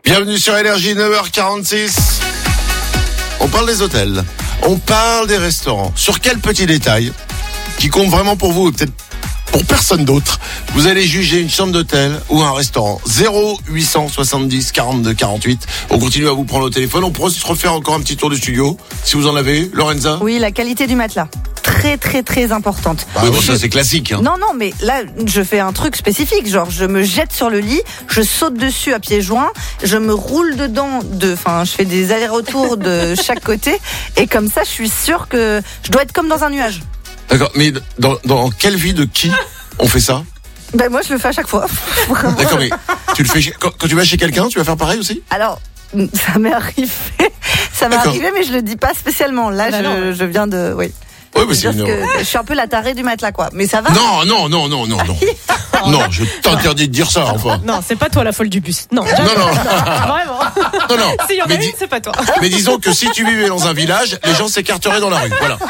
Bienvenue sur Énergie, 9h46. On parle des hôtels, on parle des restaurants. Sur quel petit détail qui compte vraiment pour vous et peut-être pour personne d'autre, vous allez juger une chambre d'hôtel ou un restaurant? 0870 42 48. On continue à vous prendre au téléphone. On pourra se refaire encore un petit tour du studio, si vous en avez. Lorenza? Oui, la qualité du matelas. Très importante. Oui, bon, ça c'est classique. Hein. Non, mais là, je fais un truc spécifique. Genre, je me jette sur le lit, je saute dessus à pieds joints, je me roule dedans, je fais des allers-retours de chaque côté. Et comme ça, je suis sûre que je dois être comme dans un nuage. D'accord, mais dans quelle vie de qui on fait ça? Ben moi, je le fais à chaque fois. D'accord, mais tu le fais quand tu vas chez quelqu'un, tu vas faire pareil aussi? Alors, ça m'est arrivé. Mais je le dis pas spécialement. Là, je viens de... Oui. Ouais, mais c'est je suis un peu la tarée du matelas, quoi. Mais ça va? Non. Non, je t'interdis de dire ça, enfin. Non, c'est pas toi la folle du bus. Non. Non. Vraiment. Non. S'il y en a une, c'est pas toi. Mais disons que si tu vivais dans un village, les gens s'écarteraient dans la rue. Voilà.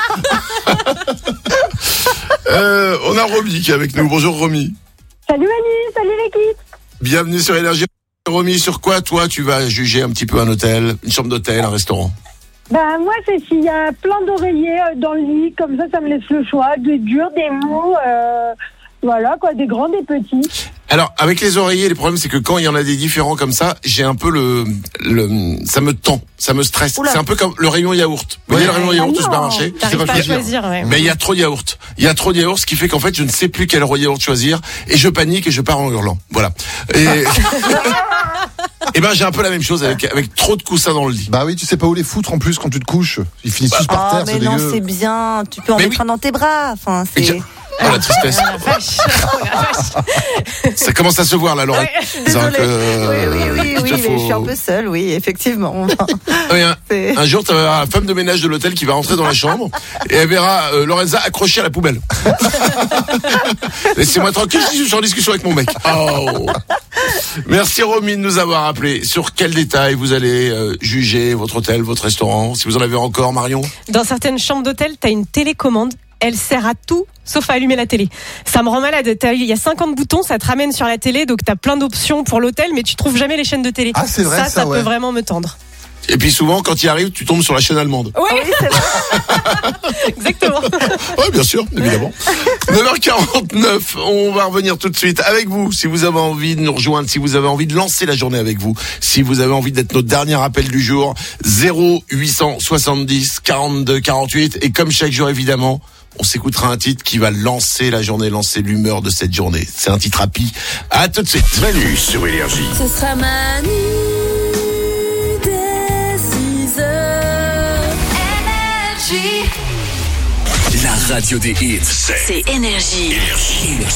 On a Romy qui est avec nous. Bonjour Romy. Salut Manu, salut l'équipe. Bienvenue sur Énergie. Romy, sur quoi toi tu vas juger un petit peu un hôtel, une chambre d'hôtel, un restaurant? Moi, c'est s'il y a plein d'oreillers dans le lit, comme ça me laisse le choix, des durs, des mous, voilà quoi, des grands, des petits. Alors, avec les oreillers, le problème c'est que quand il y en a des différents comme ça, j'ai un peu ça me tend, ça me stresse. Oula. C'est un peu comme le rayon yaourt. Vous voyez le rayon yaourt au supermarché? T'arrives pas à choisir, ouais. Mais il y a trop de yaourt. Il y a trop de yaourt, ce qui fait qu'en fait, je ne sais plus quel yaourt choisir et je panique et je pars en hurlant. Voilà. Et j'ai un peu la même chose avec trop de coussins dans le lit. Bah oui, tu sais pas où les foutre en plus quand tu te couches. Ils finissent tous par terre, mais c'est non, dégueu. c'est bien. Tu peux en mettre un dans tes bras. Enfin, c'est... Oh la tristesse. Ça commence à se voir là, Laurent. Ouais, je suis désolée. Oui, mais je suis un peu seule, oui, effectivement. Oui, un jour, tu vas la femme de ménage de l'hôtel qui va rentrer dans la chambre et elle verra Lorenza accrochée à la poubelle. Laissez-moi tranquille, je suis en discussion avec mon mec. Oh. Merci Romy de nous avoir appelé. Sur quel détail vous allez juger votre hôtel, votre restaurant? Si vous en avez encore, Marion? Dans certaines chambres d'hôtel, t'as une télécommande. Elle sert à tout sauf à allumer la télé. Ça me rend malade. Il y a 50 boutons, ça te ramène sur la télé, donc t'as plein d'options pour l'hôtel, mais tu trouves jamais les chaînes de télé. Ah, c'est vrai, ça ouais. peut vraiment me tendre. Et puis souvent, quand il arrive, tu tombes sur la chaîne allemande. Oui, c'est vrai. Exactement. Oui, bien sûr, évidemment. 9h49, on va revenir tout de suite avec vous. Si vous avez envie de nous rejoindre, si vous avez envie de lancer la journée avec vous, si vous avez envie d'être notre dernier appel du jour, 0870 42 48. Et comme chaque jour, évidemment, on s'écoutera un titre qui va lancer la journée, lancer l'humeur de cette journée. C'est un titre happy. À tout de suite. Manu sur Énergie. Ce sera Manu dès 6h. Énergie. La radio des hits, c'est C'est Énergie. Énergie.